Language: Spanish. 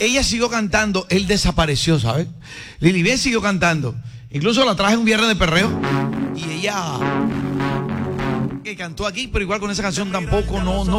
ella siguió cantando, él desapareció, ¿sabes? Lilibet siguió cantando. Incluso la traje un viernes de perreo y ella que cantó aquí, pero igual con esa canción tampoco no